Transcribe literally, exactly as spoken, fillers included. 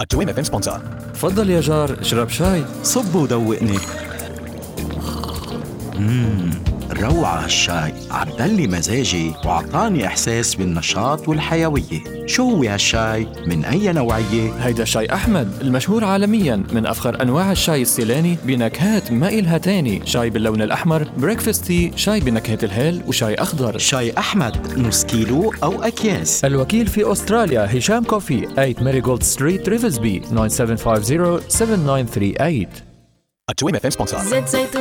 التويم اف ام سبونسر. تفضل يا جار، اشرب شاي. صب ودوقني. مم. روعة هالشاي، عدلي مزاجي وعطاني إحساس بالنشاط والحيوية. شو هو هالشاي؟ من أي نوعية؟ هيدا شاي أحمد المشهور عالمياً، من أفخر أنواع الشاي السيلاني بنكهات ما إلها تاني. شاي باللون الأحمر، بريكفاست تي، شاي بنكهة الهيل، وشاي أخضر. شاي أحمد نص كيلو أو أكياس. الوكيل في أستراليا هشام كوفي، ثمانية ماريغولد ستريت ريفزبي، تسعة سبعة خمسة صفر سبعة تسعة ثمانية ثلاثة ثمانية. التويم اف ام سبونسر. زيت زيتون